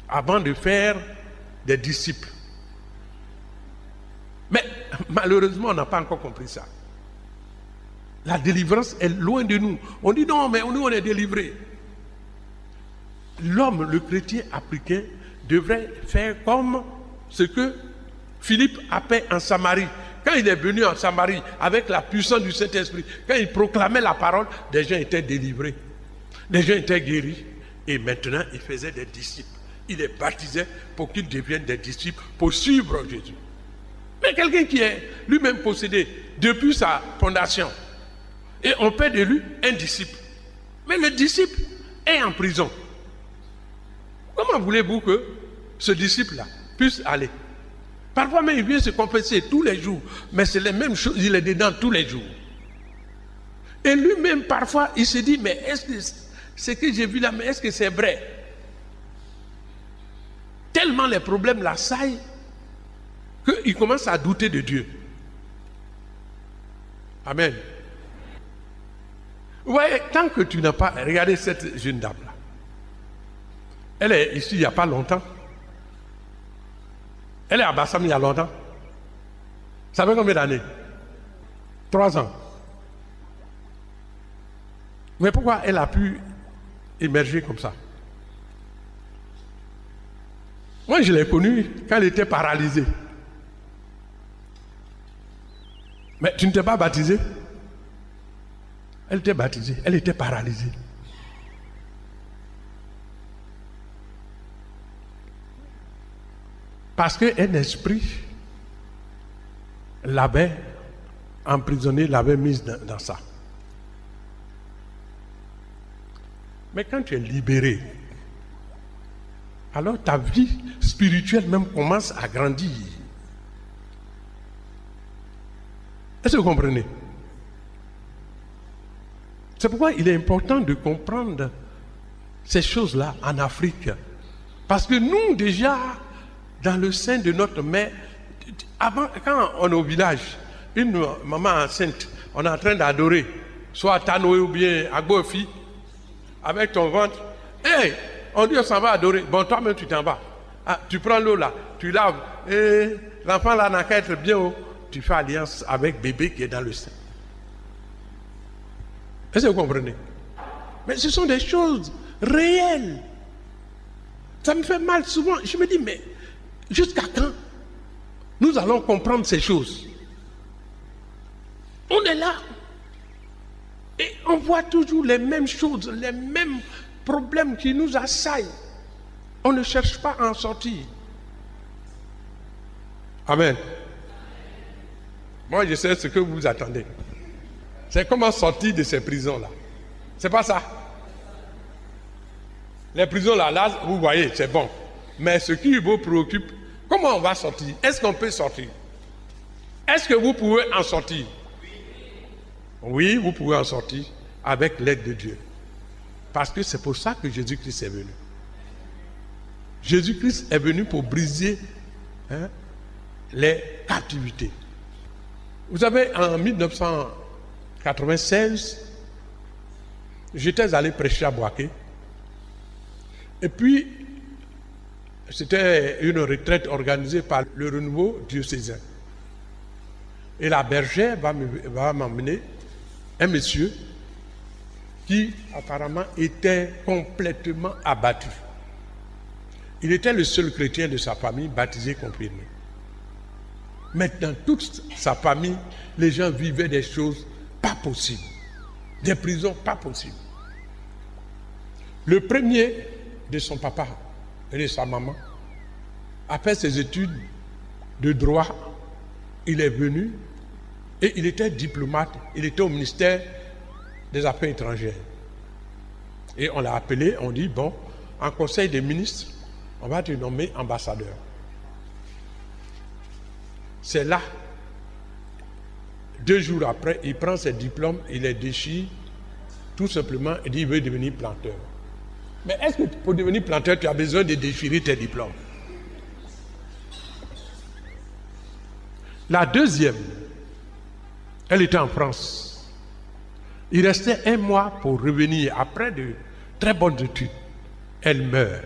avant de faire des disciples. Mais malheureusement, on n'a pas encore compris ça. La délivrance est loin de nous. On dit non, mais nous on est délivrés. L'homme, le chrétien africain, devrait faire comme ce que Philippe a fait en Samarie. Quand il est venu en Samarie avec la puissance du Saint-Esprit, quand il proclamait la parole, des gens étaient délivrés, des gens étaient guéris. Et maintenant, il faisait des disciples. Il les baptisait pour qu'ils deviennent des disciples, pour suivre Jésus. Mais quelqu'un qui est lui-même possédé depuis sa fondation, et on fait de lui un disciple. Mais le disciple est en prison. Comment voulez-vous que ce disciple-là puisse aller? Parfois même il vient se confesser tous les jours, mais c'est les mêmes choses, il est dedans tous les jours. Et lui-même parfois il se dit, mais est-ce que ce que j'ai vu là, mais est-ce que c'est vrai? Tellement les problèmes l'assaillent qu'il commence à douter de Dieu. Amen. Vous voyez, tant que tu n'as pas regardé cette jeune dame-là, elle est ici il n'y a pas longtemps. Elle est à Bassam il y a longtemps. Ça fait combien d'années? 3 ans. Mais pourquoi elle a pu émerger comme ça? Moi, je l'ai connue quand elle était paralysée. Mais tu ne t'es pas baptisé? Elle était baptisée, elle était paralysée. Parce qu'un esprit l'avait emprisonnée, l'avait mise dans ça. Mais quand tu es libéré, alors ta vie spirituelle même commence à grandir. Est-ce que vous comprenez? C'est pourquoi il est important de comprendre ces choses-là en Afrique. Parce que nous, déjà, dans le sein de notre mère, avant, quand on est au village, une maman enceinte, on est en train d'adorer, soit à Tanoé ou bien à Gofi, avec ton ventre, hey, on dit on s'en va adorer. Bon, toi-même tu t'en vas. Ah, tu prends l'eau là, tu laves, et l'enfant là n'a qu'à être bien haut. Tu fais alliance avec bébé qui est dans le sein. Est-ce que vous comprenez? Mais ce sont des choses réelles. Ça me fait mal souvent. Je me dis, mais jusqu'à quand nous allons comprendre ces choses? On est là. Et on voit toujours les mêmes choses, les mêmes problèmes qui nous assaillent. On ne cherche pas à en sortir. Amen. Moi, je sais ce que vous attendez. C'est comment sortir de ces prisons-là. C'est pas ça. Les prisons là, vous voyez, c'est bon. Mais ce qui vous préoccupe, comment on va sortir? Est-ce qu'on peut sortir? Est-ce que vous pouvez en sortir? Oui, vous pouvez en sortir avec l'aide de Dieu. Parce que c'est pour ça que Jésus-Christ est venu. Jésus-Christ est venu pour briser les captivités. Vous savez, en 1996, j'étais allé prêcher à Boaké. Et puis, c'était une retraite organisée par le renouveau diocésain. Et la bergère va m'emmener un monsieur qui apparemment était complètement abattu. Il était le seul chrétien de sa famille baptisé confirmé. Mais dans toute sa famille, les gens vivaient des choses pas possibles. Des prisons pas possibles. Le premier de son papa et de sa maman a fait ses études de droit. Il est venu et il était diplomate. Il était au ministère des Affaires étrangères. Et on l'a appelé, on dit, bon, en conseil des ministres, on va te nommer ambassadeur. C'est là, 2 jours après, il prend ses diplômes, il les déchire, tout simplement, il dit, il veut devenir planteur. Mais est-ce que pour devenir planteur, tu as besoin de déchirer tes diplômes? La deuxième, elle était en France. Il restait 1 mois pour revenir après de très bonnes études. Elle meurt.